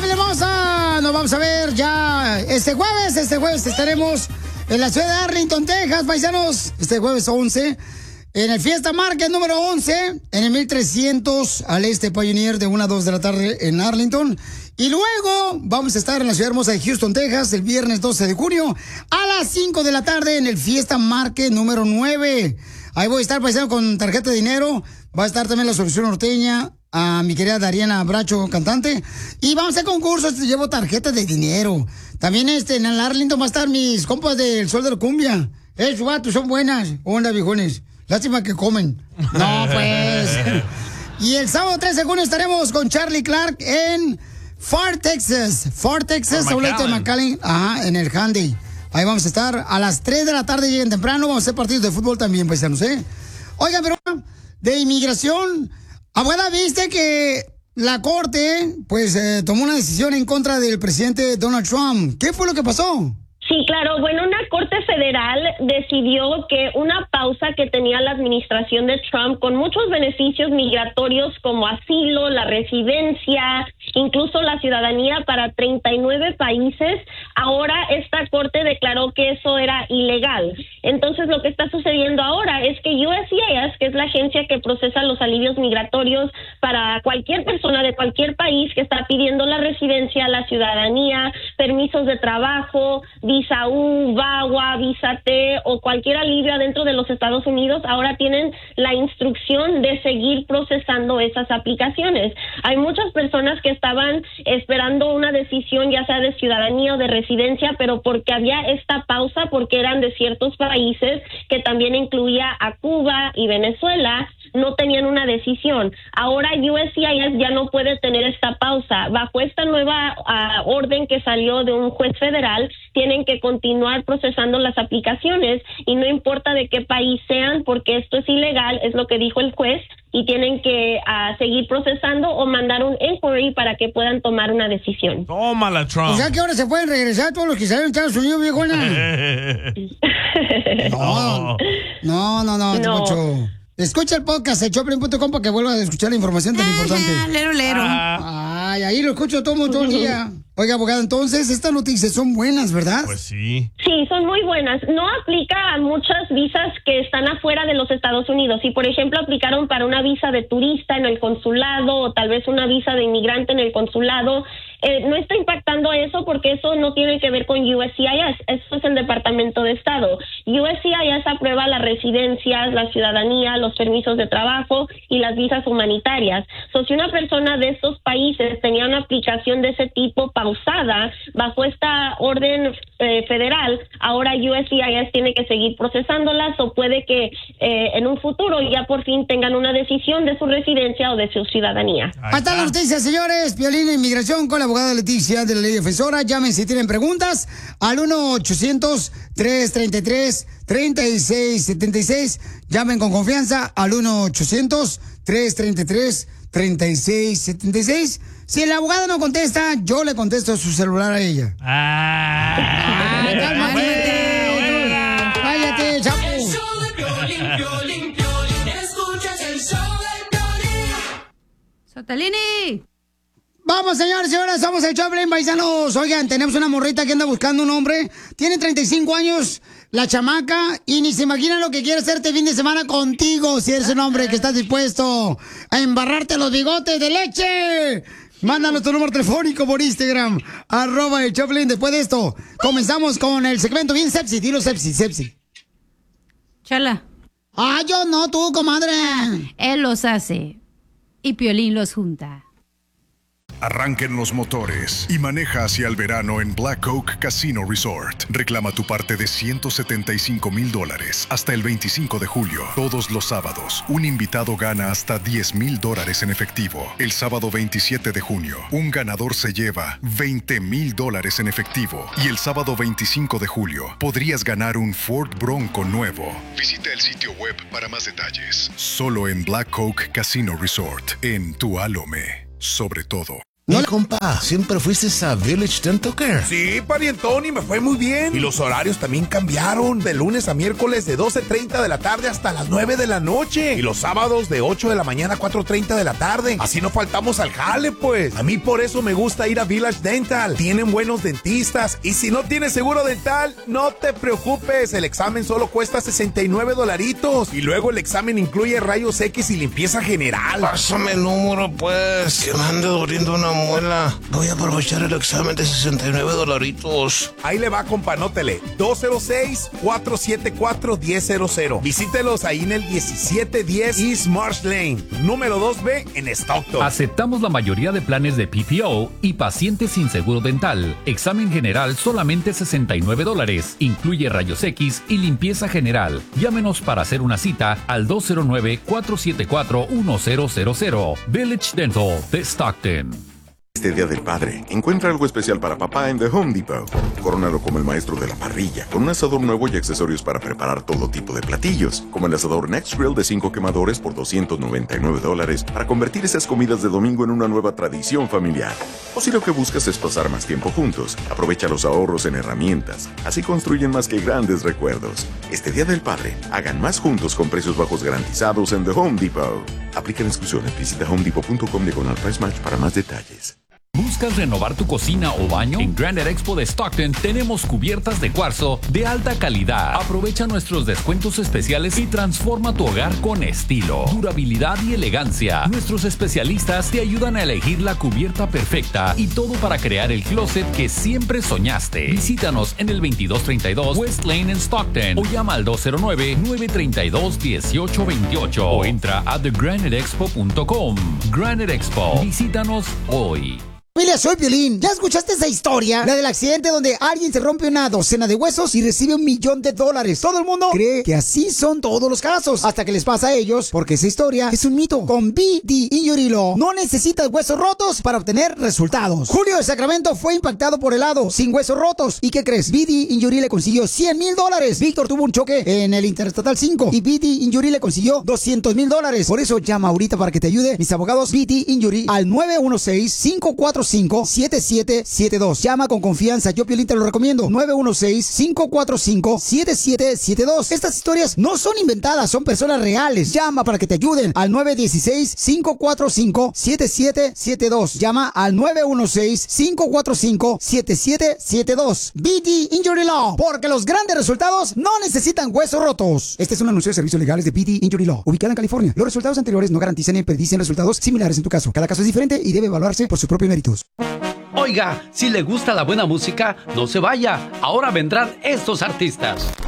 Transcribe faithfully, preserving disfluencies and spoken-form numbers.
¡Familia hermosa! Nos vamos a ver ya este jueves. Este jueves estaremos en la ciudad de Arlington, Texas, paisanos. Este jueves once. En el Fiesta Market número once, en el mil trescientos al este Pioneer, de una a dos de la tarde en Arlington. Y luego vamos a estar en la ciudad hermosa de Houston, Texas, el viernes doce de junio a las cinco de la tarde en el Fiesta Market número nueve. Ahí voy a estar, paisano, con tarjeta de dinero. Va a estar también la Solución Norteña, a mi querida Dariana Bracho, cantante. Y vamos a hacer concursos, te llevo tarjeta de dinero. También este, en el Arlington va a estar mis compas del Sol de la Cumbia. Eh, su vato, son buenas. Onda, viejones. Lástima que comen. No, pues. Y el sábado trece de junio estaremos con Charlie Clark en Far Texas. Far Texas, Aulete de McAllen. Ajá, en el Handy. Ahí vamos a estar a las tres de la tarde, lleguen temprano. Vamos a hacer partidos de fútbol también, paisanos, ¿eh? Oigan, pero de inmigración, abuela, ¿viste que la corte, pues, eh, tomó una decisión en contra del presidente Donald Trump? ¿Qué fue lo que pasó? Sí, claro. Bueno, una corte federal decidió que una pausa que tenía la administración de Trump con muchos beneficios migratorios como asilo, la residencia, incluso la ciudadanía para treinta y nueve países, ahora esta corte declaró que eso era ilegal. Entonces, lo que está sucediendo ahora es que U S C I S, que es la agencia que procesa los alivios migratorios para cualquier persona de cualquier país que está pidiendo la residencia, la ciudadanía, permisos de trabajo, visa U, VAWA, visa T o cualquier alivio adentro de los Estados Unidos, ahora tienen la instrucción de seguir procesando esas aplicaciones. Hay muchas personas que estaban esperando una decisión, ya sea de ciudadanía o de residencia, pero porque había esta pausa, porque eran de ciertos países que también incluía a Cuba y Venezuela, no tenían una decisión. Ahora U S C I S ya no puede tener esta pausa. Bajo esta nueva uh, orden que salió de un juez federal, tienen que continuar procesando las aplicaciones y no importa de qué país sean, porque esto es ilegal, es lo que dijo el juez, y tienen que uh, seguir procesando o mandar un inquiry para que puedan tomar una decisión. Tómala, Trump. O sea que ahora se pueden regresar todos los que salieron de Estados Unidos, viejona. no, no, no, no, no. Mucho. Escucha el podcast de Choplin punto com para que vuelvas a escuchar la información tan importante. Lero, lero. Ay, ahí lo escucho todo, todo el día. Oiga, abogada, entonces estas noticias son buenas, ¿verdad? Pues sí. Sí, son muy buenas. No aplica a muchas visas que están afuera de los Estados Unidos. Si, por ejemplo, aplicaron para una visa de turista en el consulado o tal vez una visa de inmigrante en el consulado, eh, no está impactando eso porque eso no tiene que ver con U S C I S. Eso es el Departamento de Estado. U S C I S aprueba las residencias, la ciudadanía, los permisos de trabajo y las visas humanitarias. So, si una persona de estos países tenía una aplicación de ese tipo pausada bajo esta orden eh, federal, ahora U S C I S tiene que seguir procesándolas o puede que eh, en un futuro ya por fin tengan una decisión de su residencia o de su ciudadanía. Hasta la noticia, señores. Violín Inmigración con la abogada Leticia de la Ley Defensora. Llamen si tienen preguntas al uno ochocientos, tres treinta y tres, treinta y seis setenta y seis. Llamen con confianza al uno ochocientos, tres treinta y tres, treinta y seis setenta y seis. Si el abogado no contesta, yo le contesto su celular a ella. Ah, Ay, cálmate. Cállate, chapo. ¡Sotalini! Vamos, señores, señoras, somos el Choplin, paisanos. Oigan, tenemos una morrita que anda buscando un hombre. Tiene treinta y cinco años, la chamaca, y ni se imagina lo que quiere hacer este fin de semana contigo, si eres un hombre que estás dispuesto a embarrarte los bigotes de leche. Mándanos tu número telefónico por Instagram, arroba el Choplin. Después de esto, comenzamos con el segmento bien sepsi. Dilo sepsi, sepsi. Chala. Ah, yo no, tú, comadre. Él los hace y Piolín los junta. Arranquen los motores y maneja hacia el verano en Black Oak Casino Resort. Reclama tu parte de ciento setenta y cinco mil dólares hasta el veinticinco de julio. Todos los sábados, un invitado gana hasta diez mil dólares en efectivo. El sábado veintisiete de junio, un ganador se lleva veinte mil dólares en efectivo. Y el sábado veinticinco de julio, podrías ganar un Ford Bronco nuevo. Visita el sitio web para más detalles. Solo en Black Oak Casino Resort, en Tualome. Sobre todo. No, compa, ¿siempre fuiste a Village Dental Care? Sí, parientón, y me fue muy bien. Y los horarios también cambiaron. De lunes a miércoles de doce treinta de la tarde hasta las nueve de la noche. Y los sábados de ocho de la mañana a cuatro treinta de la tarde. Así no faltamos al jale, pues. A mí por eso me gusta ir a Village Dental. Tienen buenos dentistas. Y si no tienes seguro dental, no te preocupes. El examen solo cuesta sesenta y nueve dolaritos. Y luego el examen incluye rayos X y limpieza general. Pásame el número, pues. Que me ande doliendo una muela. Voy a aprovechar el examen de sesenta y nueve dolaritos. Ahí le va, compa, anótele. dos cero seis, cuatro siete cuatro, uno cero cero cero. Visítelos ahí en el diecisiete diez East Marsh Lane, número dos B en Stockton. Aceptamos la mayoría de planes de P P O y pacientes sin seguro dental. Examen general solamente sesenta y nueve dólares. Incluye rayos X y limpieza general. Llámenos para hacer una cita al dos cero nueve, cuatro siete cuatro, uno cero cero cero. Village Dental de Stockton. Este Día del Padre, encuentra algo especial para papá en The Home Depot. Corónalo como el maestro de la parrilla, con un asador nuevo y accesorios para preparar todo tipo de platillos, como el asador Next Grill de cinco quemadores por doscientos noventa y nueve dólares, para convertir esas comidas de domingo en una nueva tradición familiar. O si lo que buscas es pasar más tiempo juntos, aprovecha los ahorros en herramientas, así construyen más que grandes recuerdos. Este Día del Padre, hagan más juntos con precios bajos garantizados en The Home Depot. Aplican exclusiones, visita home depot punto com diagonal price match para más detalles. ¿Buscas renovar tu cocina o baño? En Granite Expo de Stockton tenemos cubiertas de cuarzo de alta calidad. Aprovecha nuestros descuentos especiales y transforma tu hogar con estilo, durabilidad y elegancia. Nuestros especialistas te ayudan a elegir la cubierta perfecta y todo para crear el closet que siempre soñaste. Visítanos en el veintidós treinta y dos West Lane en Stockton o llama al dos cero nueve, nueve tres dos, uno ocho dos ocho o entra a the granite expo punto com. Granite Expo. Visítanos hoy. Familia, soy Piolín. ¿Ya escuchaste esa historia? La del accidente donde alguien se rompe una docena de huesos y recibe un millón de dólares. Todo el mundo cree que así son todos los casos, hasta que les pasa a ellos, porque esa historia es un mito. Con B D Injury Law no necesitas huesos rotos para obtener resultados. Julio de Sacramento fue impactado por helado sin huesos rotos. ¿Y qué crees? B D Injury le consiguió cien mil dólares. Víctor tuvo un choque en el Interestatal cinco y B D Injury le consiguió doscientos mil dólares. Por eso llama ahorita para que te ayude mis abogados B D Injury al nueve uno seis, cinco cuatro cinco, siete siete siete dos. Llama con confianza, yo Piolín te lo recomiendo. nueve uno seis, cinco cuatro cinco, siete siete siete dos. Estas historias no son inventadas, son personas reales. Llama para que te ayuden al nueve uno seis, cinco cuatro cinco, siete siete siete dos. Llama al nueve uno seis, cinco cuatro cinco, siete siete siete dos. B D Injury Law, porque los grandes resultados no necesitan huesos rotos. Este es un anuncio de servicios legales de B D Injury Law, ubicada en California. Los resultados anteriores no garantizan ni predicen resultados similares en tu caso. Cada caso es diferente y debe evaluarse por sus propios méritos. Oiga, si le gusta la buena música, no se vaya. Ahora vendrán estos artistas.